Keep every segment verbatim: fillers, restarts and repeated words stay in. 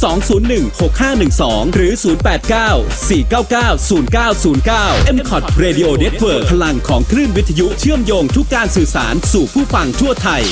สอง ศูนย์ หนึ่ง หก ห้า หนึ่ง สอง หรือ ศูนย์ แปด เก้า สี่ เก้า เก้า ศูนย์ เก้า ศูนย์ เก้า เอ็ม คอท Radio Network พลังของคลื่นวิทยุเชื่อมโยงทุกการสื่อสารสู่ผู้ฟังทั่วไทย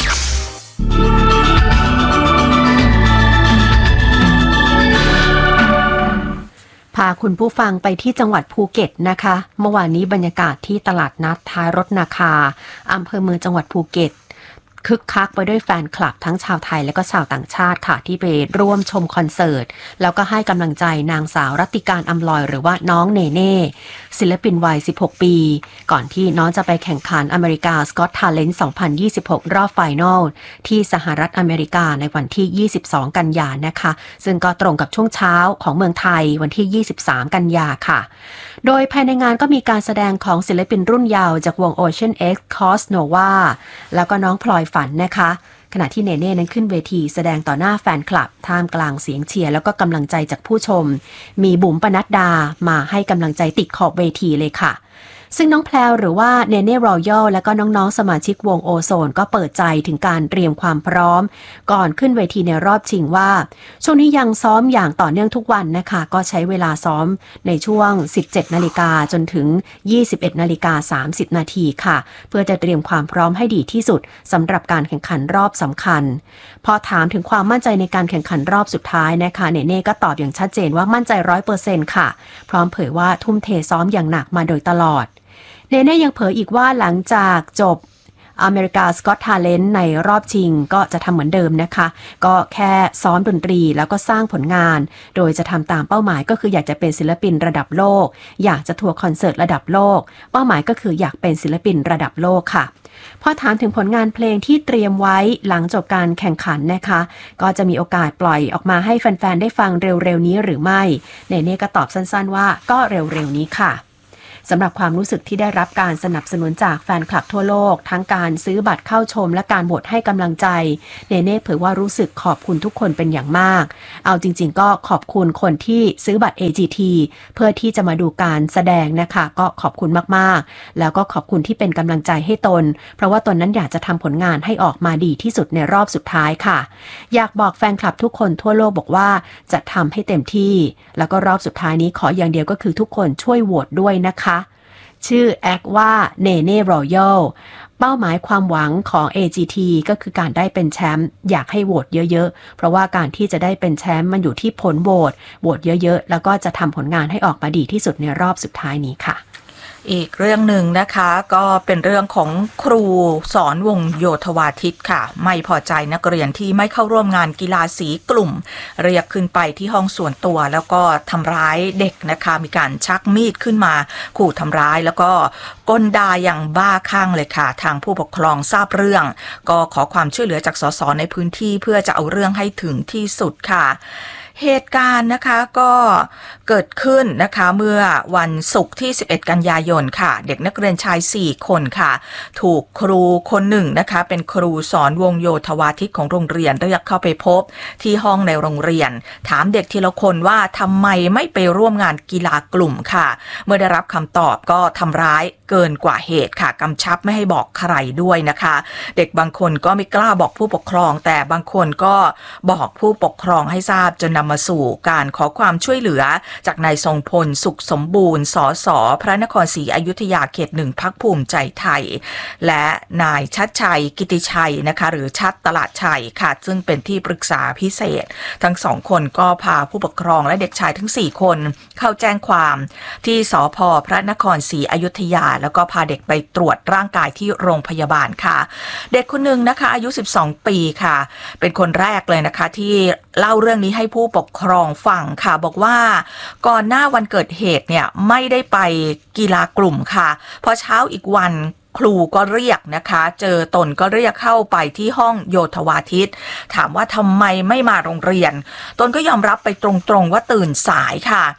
พาคุณผู้ฟังไปที่จังหวัดภูเก็ตนะคะเมื่อวานนี้บรรยากาศที่ตลาดนัดท้ายรถนาคาอำเภอเมืองจังหวัดภูเก็ตคึกคักไปด้วยแฟนคลับทั้งชาวไทยและก็ชาวต่างชาติค่ะที่ไปร่วมชมคอนเสิร์ตแล้วก็ให้กำลังใจนางสาวรัตติการอำลอยหรือว่าน้องเนเน่ศิลปินวัยสิบหกปีก่อนที่น้องจะไปแข่งขันอเมริกาสกอตทาเลนต์สองพันยี่สิบหกรอบไฟนอลที่สหรัฐอเมริกาในวันที่ยี่สิบสองกันยายนนะคะซึ่งก็ตรงกับช่วงเช้าของเมืองไทยวันที่ยี่สิบสามกันยายนค่ะโดยภายในงานก็มีการแสดงของศิลปินรุ่นเยาว์จากวง Ocean X Cosnova แล้วก็น้องพลอยฝันนะคะขณะที่เนเน่นั้นขึ้นเวทีแสดงต่อหน้าแฟนคลับท่ามกลางเสียงเชียร์แล้วก็กำลังใจจากผู้ชมมีบุ๋มปนัดดามาให้กำลังใจติดขอบเวทีเลยค่ะซึ่งน้องแพลวหรือว่าเนเน่รอยัลและก็น้องๆสมาชิกวงโอโซนก็เปิดใจถึงการเตรียมความพร้อมก่อนขึ้นเวทีในรอบชิงว่าช่วงนี้ยังซ้อมอย่างต่อเนื่องทุกวันนะคะก็ใช้เวลาซ้อมในช่วง สิบเจ็ดนาฬิกาจนถึง ยี่สิบเอ็ดนาฬิกาสามสิบนาทีค่ะเพื่อจะเตรียมความพร้อมให้ดีที่สุดสำหรับการแข่งขันรอบสำคัญพอถามถึงความมั่นใจในการแข่งขันรอบสุดท้ายนะคะเนเน่ก็ตอบอย่างชัดเจนว่ามั่นใจ ร้อยเปอร์เซ็นต์ ค่ะพร้อมเผยว่าทุ่มเทซ้อมอย่างหนักมาโดยตลอดเนเน่ยังเผยอีกว่าหลังจากจบอเมริกาสกอตทาเลนต์ในรอบชิงก็จะทำเหมือนเดิมนะคะก็แค่ซ้อมดนตรีแล้วก็สร้างผลงานโดยจะทำตามเป้าหมายก็คืออยากจะเป็นศิลปินระดับโลกอยากจะทัวร์คอนเสิร์ตระดับโลกเป้าหมายก็คืออยากเป็นศิลปินระดับโลกค่ะพอถามถึงผลงานเพลงที่เตรียมไว้หลังจบการแข่งขันนะคะก็จะมีโอกาสปล่อยออกมาให้แฟนๆได้ฟังเร็วๆนี้หรือไม่เนเน่ก็ตอบสั้นๆว่าก็เร็วๆนี้ค่ะสำหรับความรู้สึกที่ได้รับการสนับสนุนจากแฟนคลับทั่วโลกทั้งการซื้อบัตรเข้าชมและการโหวตให้กำลังใจเนเน่เผยว่ารู้สึกขอบคุณทุกคนเป็นอย่างมากเอาจริงๆก็ขอบคุณคนที่ซื้อบัตร เอ จี ที เพื่อที่จะมาดูการแสดงนะคะก็ขอบคุณมากๆแล้วก็ขอบคุณที่เป็นกำลังใจให้ตนเพราะว่าตนนั้นอยากจะทำผลงานให้ออกมาดีที่สุดในรอบสุดท้ายค่ะอยากบอกแฟนคลับทุกคนทั่วโลกบอกว่าจะทำให้เต็มที่แล้วก็รอบสุดท้ายนี้ขออย่างเดียวก็คือทุกคนช่วยโหวตด้วยนะคะชื่อแอคว่าเนเน่รอยัลเป้าหมายความหวังของ เอ จี ที ก็คือการได้เป็นแชมป์อยากให้โหวตเยอะๆเพราะว่าการที่จะได้เป็นแชมป์มันอยู่ที่ผลโหวตโหวตเยอะๆแล้วก็จะทำผลงานให้ออกมาดีที่สุดในรอบสุดท้ายนี้ค่ะอีกเรื่องหนึ่งนะคะก็เป็นเรื่องของครูสอนวงโยธวาทิตค่ะไม่พอใจนักเรียนที่ไม่เข้าร่วมงานกีฬาสีกลุ่มเรียกขึ้นไปที่ห้องส่วนตัวแล้วก็ทำร้ายเด็กนะคะมีการชักมีดขึ้นมาขู่ทำร้ายแล้วก็กลด่าอย่างบ้าคลั่งเลยค่ะทางผู้ปกครองทราบเรื่องก็ขอความช่วยเหลือจากสสในพื้นที่เพื่อจะเอาเรื่องให้ถึงที่สุดค่ะเหตุการณ์นะคะก็เกิดขึ้นนะคะเมื่อวันศุกร์ที่สิบเอ็ดกันยายนค่ะเด็กนักเรียนชายสี่คนค่ะถูกครูคนหนึ่งนะคะเป็นครูสอนวงโยธวาทิตของโรงเรียนเรียกเข้าไปพบที่ห้องในโรงเรียนถามเด็กทีละคนว่าทำไมไม่ไปร่วมงานกีฬากลุ่มค่ะเมื่อได้รับคำตอบก็ทำร้ายเกินกว่าเหตุค่ะกำชับไม่ให้บอกใครด้วยนะคะเด็กบางคนก็ไม่กล้าบอกผู้ปกครองแต่บางคนก็บอกผู้ปกครองให้ทราบจนนำมาสู่การขอความช่วยเหลือจากนายทรงพลสุขสมบูรณ์สสพระนครศรีอยุธยาเขตหนึ่งพรรคภูมิใจไทยและนายชัดชัยกิติชัยนะคะหรือชัดตลาดชัยค่ะซึ่งเป็นที่ปรึกษาพิเศษทั้งสองคนก็พาผู้ปกครองและเด็กชายทั้งสี่คนเข้าแจ้งความที่สภพระนครศรีอยุธยาแล้วก็พาเด็กไปตรวจร่างกายที่โรงพยาบาลค่ะเด็กคนหนึ่งนะคะอายุสิบสองปีค่ะเป็นคนแรกเลยนะคะที่เล่าเรื่องนี้ให้ผู้ปกครองฟังค่ะบอกว่าก่อนหน้าวันเกิดเหตุเนี่ยไม่ได้ไปกีฬากลุ่มค่ะพอเช้าอีกวันครูก็เรียกนะคะเจอตนก็เรียกเข้าไปที่ห้องโยธวาทิตถามว่าทำไมไม่มาโรงเรียนตนก็ยอมรับไปตรงๆว่าตื่นสายค่ะ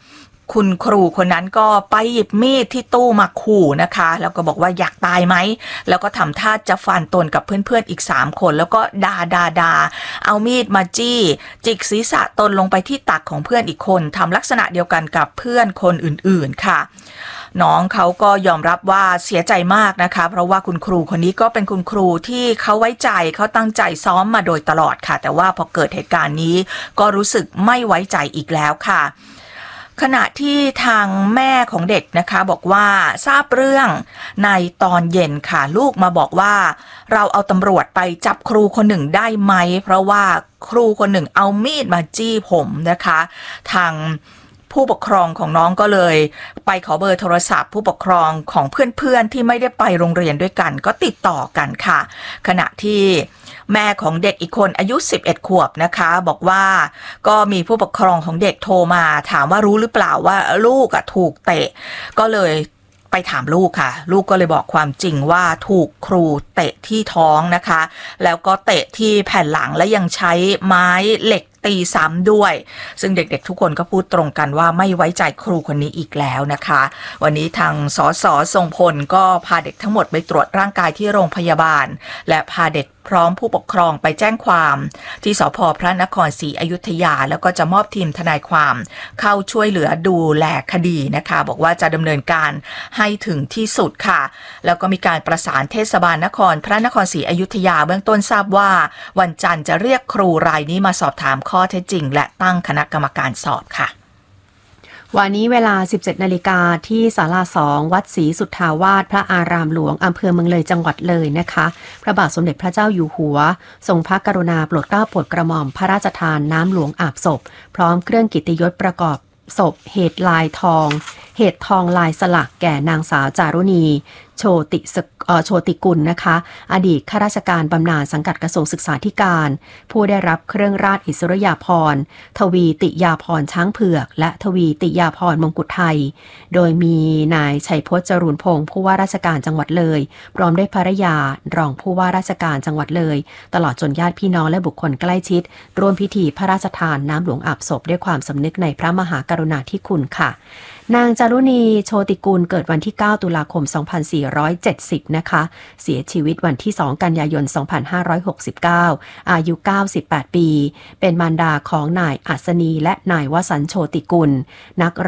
คุณครูคนนั้นก็ไปหยิบมีดที่ตู้มาขู่นะคะแล้วก็บอกว่าอยากตายไหมแล้วก็ทำท่าจะฟันตนกับเพื่อนๆอีกสามคนแล้วก็ด่าด่าด่าเอามีดมาจี้จิกศีรษะตนลงไปที่ตักของเพื่อนอีกคนทำลักษณะเดียวกันกับเพื่อนคนอื่นๆค่ะน้องเขาก็ยอมรับว่าเสียใจมากนะคะเพราะว่าคุณครูคนนี้ก็เป็นคุณครูที่เขาไว้ใจเขาตั้งใจซ้อมมาโดยตลอดค่ะแต่ว่าพอเกิดเหตุการณ์นี้ก็รู้สึกไม่ไว้ใจอีกแล้วค่ะขณะที่ทางแม่ของเด็กนะคะบอกว่าทราบเรื่องในตอนเย็นค่ะลูกมาบอกว่าเราเอาตำรวจไปจับครูคนหนึ่งได้ไหมเพราะว่าครูคนหนึ่งเอามีดมาจี้ผมนะคะทางผู้ปกครองของน้องก็เลยไปขอเบอร์โทรศัพท์ผู้ปกครองของเพื่อนๆที่ไม่ได้ไปโรงเรียนด้วยกันก็ติดต่อกันค่ะขณะที่แม่ของเด็กอีกคนอายุสิบเอ็ดขวบนะคะบอกว่าก็มีผู้ปกครองของเด็กโทรมาถามว่ารู้หรือเปล่าว่าลูกอ่ะถูกเตะก็เลยไปถามลูกค่ะลูกก็เลยบอกความจริงว่าถูกครูเตะที่ท้องนะคะแล้วก็เตะที่แผ่นหลังและยังใช้ไม้เหล็กตีซ้ำด้วยซึ่งเด็กๆทุกคนก็พูดตรงกันว่าไม่ไว้ใจครูคนนี้อีกแล้วนะคะวันนี้ทางสสทรงพลก็พาเด็กทั้งหมดไปตรวจร่างกายที่โรงพยาบาลและพาเด็กพร้อมผู้ปกครองไปแจ้งความที่สภ.พระนครศรีอยุธยาแล้วก็จะมอบทีมทนายความเข้าช่วยเหลือดูแลคดีนะคะบอกว่าจะดำเนินการให้ถึงที่สุดค่ะแล้วก็มีการประสานเทศบาลนครพระนครศรีอยุธยาเบื้องต้นทราบว่าวันจันทร์จะเรียกครูรายนี้มาสอบถามข้อเท็จจริงและตั้งคณะกรรมการสอบค่ะวันนี้เวลา สิบเจ็ดนาฬิกา ที่ศาลาสองวัดศรีสุทธาวาสพระอารามหลวงอำเภอเมืองเลยจังหวัดเลยนะคะพระบาทสมเด็จพระเจ้าอยู่หัวทรงพระกรุณาโปรดเกล้าโปรดกระหม่อมพระราชทานน้ำหลวงอาบศพพร้อมเครื่องกิตติยศประกอบศพเหตุลายทองเหตุทองลายสลักแก่นางสาวจารุณีโชติโชติกุลนะคะอดีตข้าราชการบำนาญสังกัดกระทรวงศึกษาธิการผู้ได้รับเครื่องราชอิสริยาภรณ์ทวีติยาภรณ์ช้างเผือกและทวีติยาภรณ์มงกุฎไทยโดยมีนายชัยพจน์จรูนพงศ์ผู้ว่าราชการจังหวัดเลยพร้อมด้วยภรรยารองผู้ว่าราชการจังหวัดเลยตลอดจนญาติพี่น้องและบุคคลใกล้ชิดร่วมพิธีพระราชทานน้ำหลวงอาบศพด้วยความสำนึกในพระมหากรุณาธิคุณค่ะนางจารุณีโชติกุลเกิดวันที่เก้าตุลาคมสองพันสี่ร้อยเจ็ดสิบนะคะเสียชีวิตวันที่สองกันยายนสองพันห้าร้อยหกสิบเก้าอายุเก้าสิบแปดปีเป็นมารดาของนายอัศนีและนายวสันต์โชติกุลนัก